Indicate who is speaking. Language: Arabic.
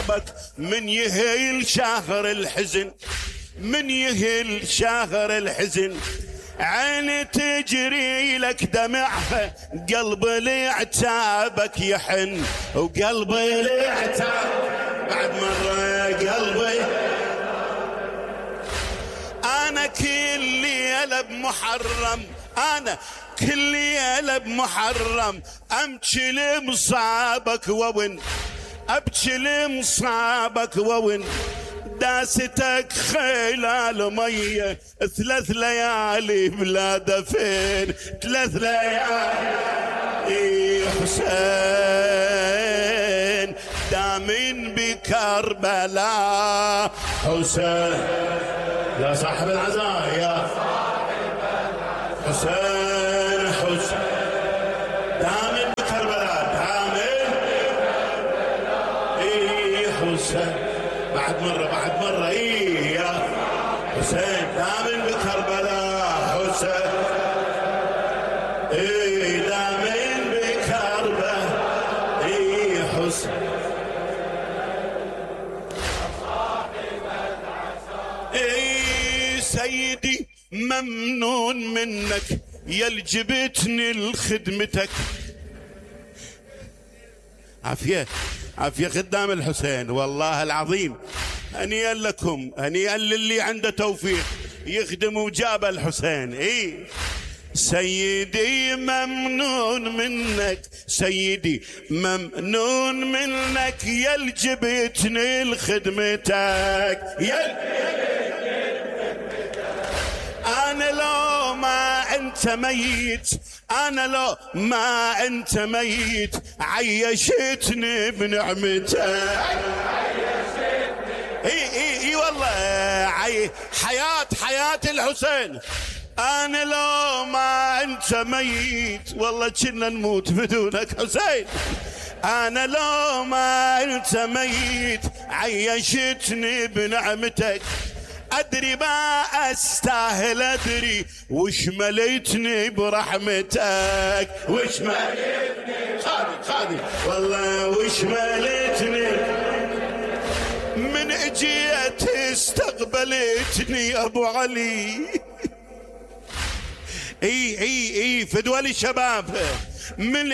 Speaker 1: عتابك من يهيل شهر الحزن، من يهيل شهر الحزن عيني تجري لك دمعها، قلبي لعتابك يحن، وقلبي لعتابك بعد مرة قلبي. أنا كل ليلة بمحرم، أنا كل ليلة بمحرم أمشي لمصابك وون، أبكي لمصابك وون، داستك خيلال مية 3 ليالي بلا دفن، 3 ليالي حسين دامن بكربلاء. حسين يا صاحب العزاء، يا حسين، حسين دامن بكربلاء، دامن حسين بعد مرة بعد مرة يا حسين دامن بكربلاء، حسين دامن بكربلاء حسين. سيدي ممنون منك يا اللي جبتني لخدمتك. عافية عافية خدام الحسين والله العظيم، هنيئا لكم، هنيئا للي عنده توفيق يخدم وجاب الحسين. سيدي ممنون منك، سيدي ممنون منك يا اللي جبتني لخدمتك، أنا لو ما أنت ميت، أنا لو ما أنت ميت عيشتني بنعمتك. اي والله حياة الحسين. أنا لو ما أنت ميت والله كنا نموت بدونك حسين. أنا لو ما أنت ميت عيشتني بنعمتك، أدري ما أستاهل، أدري وش مليتني برحمتك، وش مليتني خادي والله، وش مليتني من اجيت استقبلتني يا أبو علي. اي فدوى لي شباب من